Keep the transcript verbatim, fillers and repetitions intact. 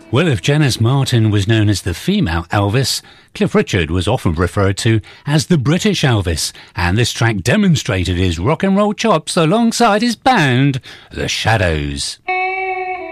Well, if Janice Martin was known as the female Elvis, Cliff Richard was often referred to as the British Elvis, and this track demonstrated his rock and roll chops alongside his band, The Shadows.